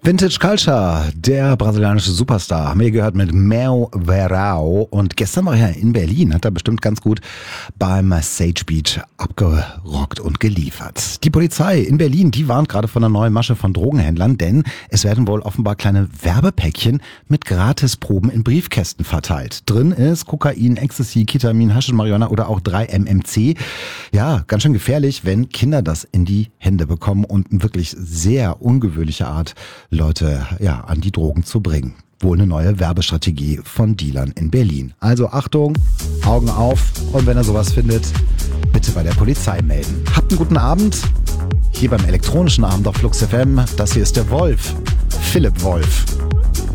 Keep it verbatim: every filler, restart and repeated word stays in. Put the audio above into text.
Vintage Culture, der brasilianische Superstar, haben wir gehört mit Mel Verao. Und gestern war er in Berlin, hat er bestimmt ganz gut beim Sage Beach abgerockt und geliefert. Die Polizei in Berlin, die warnt gerade von einer neuen Masche von Drogenhändlern, denn es werden wohl offenbar kleine Werbepäckchen mit Gratisproben in Briefkästen verteilt. Drin ist Kokain, Ecstasy, Ketamin, Haschisch, Marihuana oder auch drei M M C. Ja, ganz schön gefährlich, wenn Kinder das in die Hände bekommen und eine wirklich sehr ungewöhnliche Art, Leute ja an die Drogen zu bringen. Wohl eine neue Werbestrategie von Dealern in Berlin. Also Achtung, Augen auf und wenn ihr sowas findet, bitte bei der Polizei melden. Habt einen guten Abend. Hier beim elektronischen Abend auf Flux F M. Das hier ist der Wolf, Philipp Wolf.